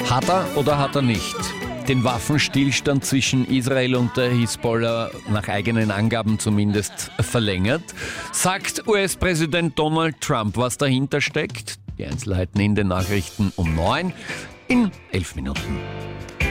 Hat er oder hat er nicht den Waffenstillstand zwischen Israel und der Hisbollah nach eigenen Angaben zumindest verlängert? Sagt US-Präsident Donald Trump, was dahinter steckt? Die Einzelheiten in den Nachrichten um 9 in 11 Minuten.